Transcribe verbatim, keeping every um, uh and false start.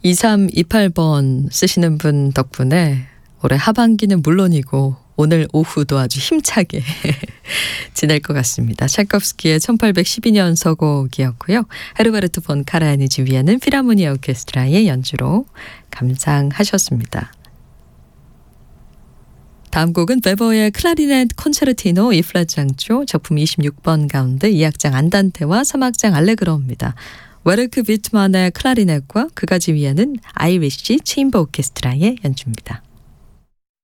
이삼이팔 번 쓰시는 분 덕분에 올해 하반기는 물론이고 오늘 오후도 아주 힘차게 지낼 것 같습니다. 찰콥스키의 천팔백십이 년 서곡이었고요. 헤르베르트 폰 카라야니지 위에는 필하모니아 오케스트라의 연주로 감상하셨습니다. 다음 곡은 베버의 클라리넷 콘체르티노 이 플랫 장조 작품 이십육 번 가운데 이 악장 안단테와 삼 악장 알레그로입니다. 웨르크 비트만의 클라리넷과 그가지 위에는 아이리시 체인버 오케스트라의 연주입니다.